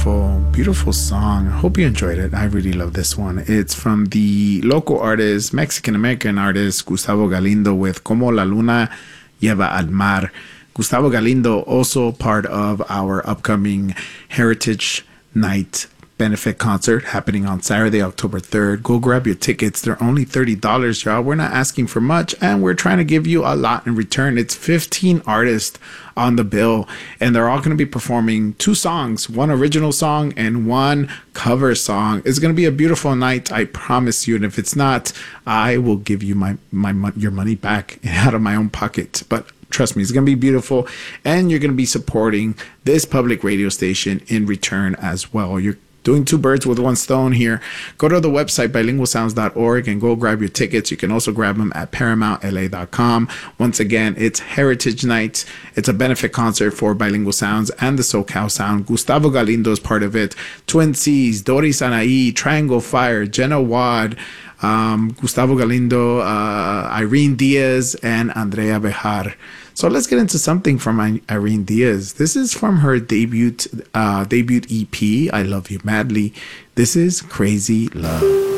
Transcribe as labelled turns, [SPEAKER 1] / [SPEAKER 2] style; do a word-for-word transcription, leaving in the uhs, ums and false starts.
[SPEAKER 1] beautiful, beautiful song. I hope you enjoyed it. I really love this one. It's from the local artist, Mexican-American artist, Gustavo Galindo with Como la Luna Lleva al Mar. Gustavo Galindo, also part of our upcoming Heritage Night benefit concert happening on Saturday, October third. Go grab your tickets. They're only thirty dollars, y'all. We're not asking for much, and we're trying to give you a lot in return. It's fifteen artists on the bill, and they're all going to be performing two songs, one original song and one cover song. It's going to be a beautiful night, I promise you. And if it's not, I will give you my, my your money back out of my own pocket. But trust me, it's going to be beautiful, and you're going to be supporting this public radio station in return as well. You're doing two birds with one stone here. Go to the website bilingual sounds dot org and go grab your tickets. You can also grab them at paramount l a dot com. Once again, it's Heritage Night. It's a benefit concert for Bilingual Sounds and the SoCal Sound. Gustavo Galindo is part of it. Twin C's, Doris Anaí, Triangle Fire, Jenna Wad, um, Gustavo Galindo, uh, Irene Diaz, and Andrea Bejar. So let's get into something from Irene Diaz. This is from her debut uh, debut E P, I Love You Madly. This is Crazy Love.